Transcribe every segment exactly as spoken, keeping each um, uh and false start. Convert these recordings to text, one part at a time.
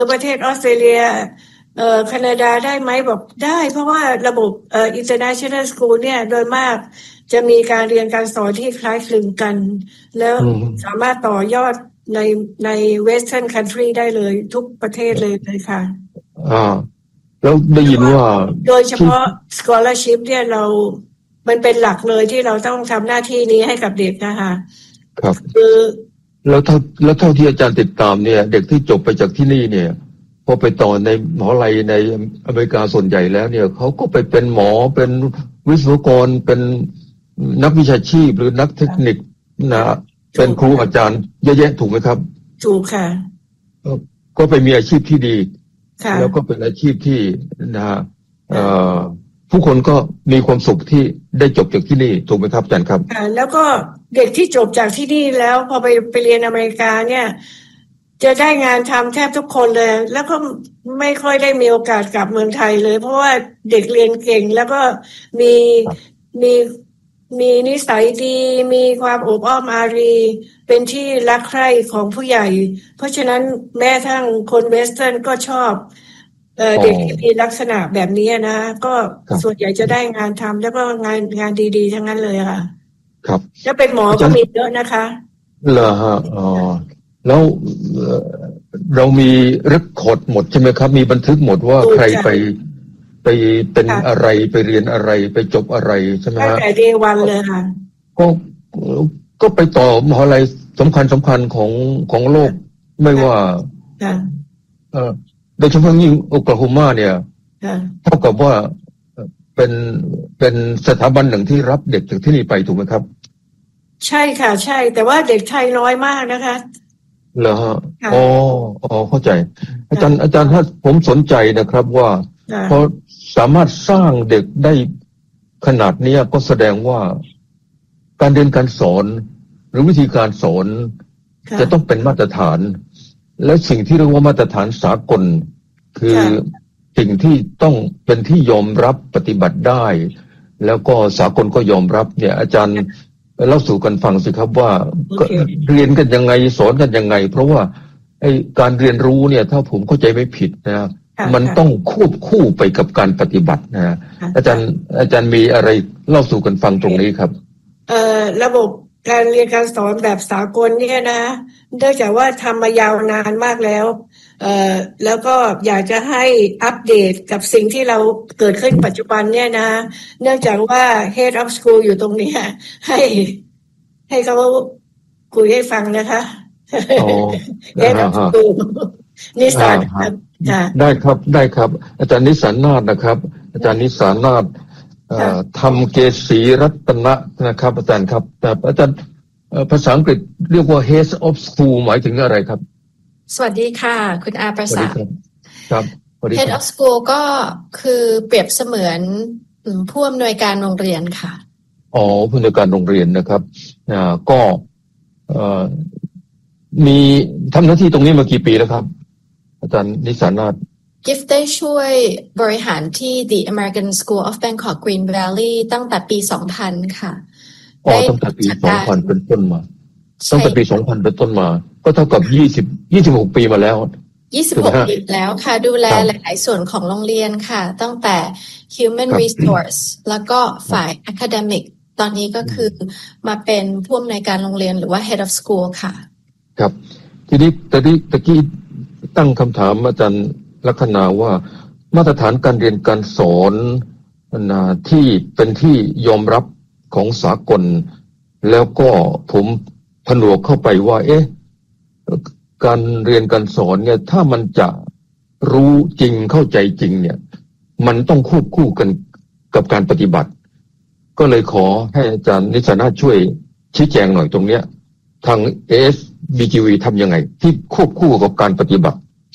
ประเทศออสเตรเลียเอ่อแคนาดาได้ไหมบอกได้เพราะว่าระบบเอ่อ international school เนี่ยโดยมากจะมีการเรียนการสอนที่คล้ายคลึงกันแล้วสามารถต่อยอดในใน western country ได้เลยทุกประเทศเลยเลยค่ะอ่าแล้วได้ยินว่าโดยเฉพาะ scholarship เนี่ยเรามันเป็นหลักเลยที่เราต้องทำหน้าที่นี้ให้กับเด็กนะคะครับคือแล้วเท่าแล้วเท่าที่อาจารย์ติดตามเนี่ยเด็กที่จบไปจากที่นี่เนี่ยพอไปต่อในมหาวิทยาลัยในอเมริกาส่วนใหญ่แล้วเนี่ยเขาก็ไปเป็นหมอเป็นวิศวกรเป็นนักวิชาชีพหรือนักเทคนิคนะเป็นครูอาจารย์เยอะแยะถูกไหมครับถูกค่ะก็ไปมีอาชีพที่ดีแล้วก็เป็นอาชีพที่นะฮะผู้คนก็มีความสุขที่ได้จบจากที่นี่ถูกไหมครับอาจารย์ครับแล้วก็เด็กที่จบจากที่นี่แล้วพอไปไปเรียนอเมริกาเนี่ยจะได้งานทำแทบทุกคนเลยแล้วก็ไม่ค่อยได้มีโอกาสกลับเมืองไทยเลยเพราะว่าเด็กเรียนเก่งแล้วก็มีมีมีนิสัยดีมีความอบอ้อมอารีเป็นที่รักใคร่ของผู้ใหญ่เพราะฉะนั้นแม้ทั้งคนเวสเทิร์นก็ชอบเอ่อเด็กที่มีลักษณะแบบนี้นะก็ส่วนใหญ่จะได้งานทำแล้วก็งานงานดีๆทั้งนั้นเลยค่ะครับแล้วเป็นหมอก็มีเยอะนะคะเหรอฮะอ๋อแล้วเรามีเรคคอร์ดหมดใช่ไหมครับมีบันทึกหมดว่าใครไปไปเป็นอะไรไปเรียนอะไรไปจบอะไรใช่ไหมฮะตั้งแต่เดย์วันเลยค่ะก็ก็ไปต่อมหาวิทยาลัยสำคัญสำคัญของของโลกไม่ว่าเออโดยเฉพาะยิ่งโอคลาโฮมาเนี่ยเท่ากับว่าเป็นเป็นสถาบันหนึ่งที่รับเด็กจากที่นี่ไปถูกไหมครับใช่ค่ะใช่แต่ว่าเด็กไทยน้อยมากนะคะเหรอฮะอ๋ออ๋อเข้าใจอาจารย์อาจารย์ถ้าผมสนใจนะครับว่าพอสามารถสร้างเด็กได้ขนาดนี้ก็แสดงว่าการเรียนการสอนหรือวิธีการสอนจะต้องเป็นมาตรฐานและสิ่งที่เรียกว่ามาตรฐานสากลคือสิ่งที่ต้องเป็นที่ยอมรับปฏิบัติได้แล้วก็สากลก็ยอมรับเนี่ยอาจารย์เล่าสู่กันฟังสิครับว่า okay. เรียนกันยังไงสอนกันยังไงเพราะว่าไอ้การเรียนรู้เนี่ยถ้าผมเข้าใจไม่ผิดนะมันต้องควบคู่ไปกับการปฏิบัตินะอาจารย์อาจารย์มีอะไรเล่าสู่กันฟังตรงนี้ครับเอ่อระบบการเรียนการสอนแบบสากลเนี่ยนะเนื่องจากว่าทำมายาวนานมากแล้วเอ่อแล้วก็อยากจะให้อัปเดตกับสิ่งที่เราเกิดขึ้นปัจจุบันเนี่ยนะเนื่องจากว่า Head of School อยู่ตรงนี้ให้ให้เขาคุยให้ฟังนะคะอ๋อ Head of School นิสานได้ครับได้ครับอาจารย์นิสานนาถนะครับอาจารย์นิสานนาถทำเกษีรัตนะนะครับอาจารย์ครับแต่อาจารย์ภาษาอังกฤษเรียกว่า Head of School หมายถึงอะไรครับสวัสดีค่ะคุณอาประสาทครับ Head of School ก็คือเปรียบเสมือนผู้อำนวยการโรงเรียนค่ะอ๋อผู้อำนวยการโรงเรียนนะครับอ่าก็เอ่อมีทำหน้าที่ตรงนี้มากี่ปีแล้วครับอาจารย์นิสานนาถกิฟต์ได้ช่วยบริหารที่ The American School of Bangkok Green Valley ตั้งแต่ปีสองพันค่ะอ๋อตั้งแต่ปีสองพันเป็นต้นมาตั้งแต่ปีสองพันเป็นต้นมาก็เท่ากับยี่สิบ ยี่สิบหกปีมาแล้วยี่สิบหกปีแล้วค่ะดูแลหลายๆส่วนของโรงเรียนค่ะตั้งแต่ Human Resource แล้วก็ฝ่าย Academic ตอนนี้ก็คือมาเป็นผู้อำนวยการโรงเรียนหรือว่า Head of School ค่ะครับทีนี้ตะกี้ตะกี้ตั้งคำถามอาจารย์ลัคนาว่ามาตรฐานการเรียนการสอนนะที่เป็นที่ยอมรับของสากลแล้วก็ผมผนวกเข้าไปว่าเอ๊ะการเรียนการสอนเนี่ยถ้ามันจะรู้จริงเข้าใจจริงเนี่ยมันต้องควบคู่กันกับการปฏิบัติก็เลยขอให้อาจารย์นิสานาถช่วยชี้แจงหน่อยตรงเนี้ยทาง เอ เอส บี จี วี ทำยังไงที่ควบคู่กับการปฏิบัติ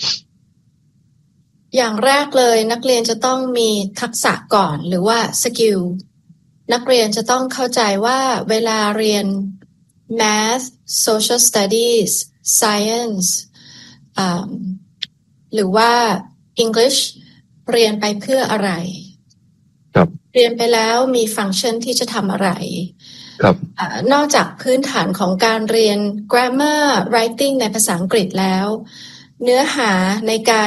อย่างแรกเลยนักเรียนจะต้องมีทักษะก่อนหรือว่าสกิลนักเรียนจะต้องเข้าใจว่าเวลาเรียน Math Social Studies Science หรือว่า English เรียนไปเพื่ออะไรครับเรียนไปแล้วมีฟังก์ชันที่จะทำอะไรครับนอกจากพื้นฐานของการเรียน grammar writing ในภาษาอังกฤษแล้วเนื้อหาในการ